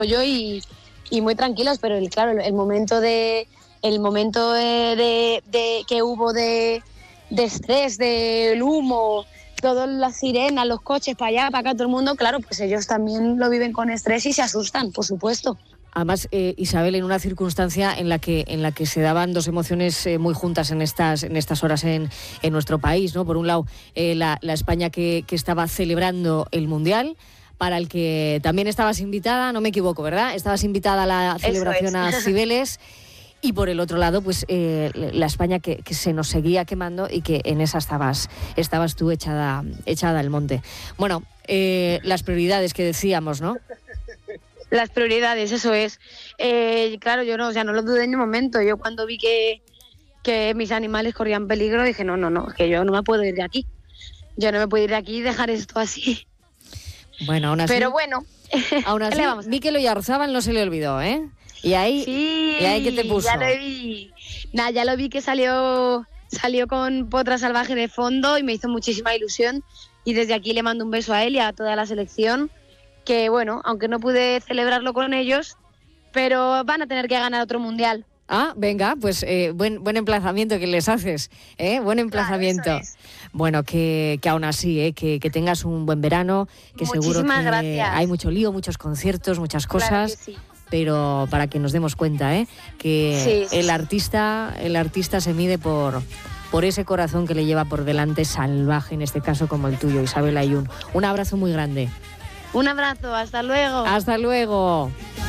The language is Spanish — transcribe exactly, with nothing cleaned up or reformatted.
yo y, y muy tranquilos, pero el, claro, el momento de el momento de, de, de que hubo de, de estrés, del humo, todas las sirenas, los coches para allá, para acá, todo el mundo, claro, pues ellos también lo viven con estrés y se asustan, por supuesto. Además, eh, Isabel, en una circunstancia en la que en la que se daban dos emociones eh, muy juntas en estas en estas horas en, en nuestro país, ¿no? Por un lado, eh, la, la España que, que estaba celebrando el Mundial, para el que también estabas invitada, no me equivoco, ¿verdad? Estabas invitada a la celebración a Cibeles. Y por el otro lado, pues eh, la España que, que se nos seguía quemando y que en esa estabas estabas tú echada, echada al monte. Bueno, eh, las prioridades que decíamos, ¿no? Las prioridades, eso es. Eh, claro, yo no, o sea, no lo dudé en un momento. Yo cuando vi que, que mis animales corrían peligro, dije, no, no, no, que yo no me puedo ir de aquí. Yo no me puedo ir de aquí y dejar esto así. Bueno, aún así... Pero bueno. Aún así, Mikel Oyarzábal no se le olvidó, ¿eh? Y ahí, sí, y ahí ¿qué te puso? Ya lo vi. Nada, ya lo vi que salió, salió con Potra Salvaje de fondo y me hizo muchísima ilusión. Y desde aquí le mando un beso a él y a toda la selección. Que bueno, aunque no pude celebrarlo con ellos, pero van a tener que ganar otro mundial. Ah, venga, pues eh, buen buen emplazamiento que les haces, ¿eh? Buen emplazamiento. Claro, eso es. Bueno, que, que aún así, ¿eh? que, que tengas un buen verano, que Muchísimas seguro que gracias. hay mucho lío, muchos conciertos, muchas cosas, claro que sí. Pero para que nos demos cuenta, ¿eh? que sí, sí, el sí. artista, el artista se mide por por ese corazón que le lleva por delante, salvaje en este caso como el tuyo, Isabel Ayun. Un abrazo muy grande. Un abrazo, hasta luego. Hasta luego.